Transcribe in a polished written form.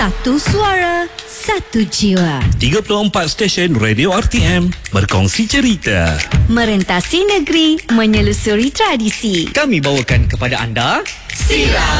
Satu suara, satu jiwa. 34 stesen radio RTM berkongsi cerita. Merentasi negeri, menyelusuri tradisi. Kami bawakan kepada anda Sila